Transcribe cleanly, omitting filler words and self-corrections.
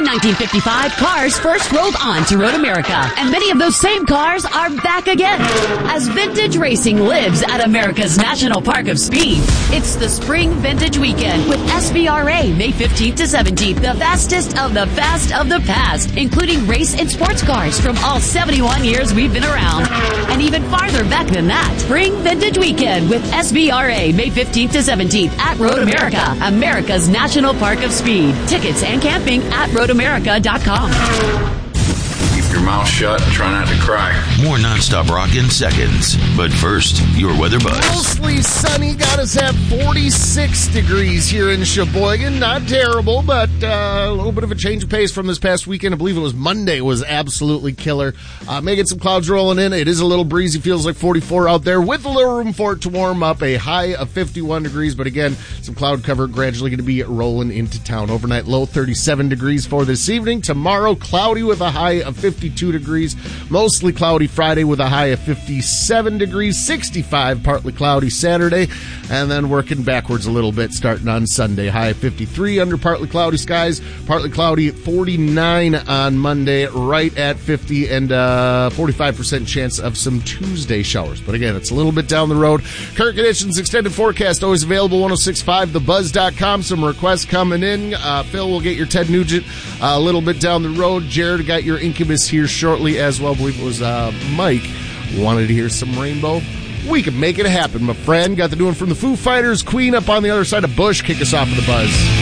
1955, cars first rolled on to Road America, and many of those same cars are back again. As vintage racing lives at America's National Park of Speed, it's the Spring Vintage Weekend with SVRA May 15th to 17th, the fastest of the fast of the past, including race and sports cars from all 71 years we've been around, and even farther back than that. Spring Vintage Weekend with SVRA May 15th to 17th at Road America, America's National Park of Speed. Tickets and camping at roadamerica.com. Keep your mouth shut and try not to cry. More nonstop rock in seconds. But first, your weather buzz. Mostly sunny. Got us at 46 degrees here in Sheboygan. Not terrible, but a little bit of a change of pace from this past weekend. I believe it was Monday was absolutely killer. May get some clouds rolling in. It is a little breezy. Feels like 44 out there with a little room for it to warm up. A high of 51 degrees, but again, some cloud cover gradually going to be rolling into town. Overnight low 37 degrees for this evening. Tomorrow, cloudy with a high of 52 degrees. Mostly cloudy Friday with a high of 57 degrees. 65, partly cloudy Saturday. And then working backwards a little bit starting on Sunday. High of 53 under partly cloudy skies. Partly cloudy 49 on Monday, right at 50, and 45% chance of some Tuesday showers. But again, it's a little bit down the road. Current conditions, extended forecast, always available, 1065thebuzz.com. Some requests coming in. Phil will get your Ted Nugent a little bit down the road. Jared got your Incubus here shortly as well. I believe it was Mike wanted to hear some Rainbow. We can make it happen, my friend. Got the new one from the Foo Fighters. Queen up on the other side of Bush. Kick us off with the buzz.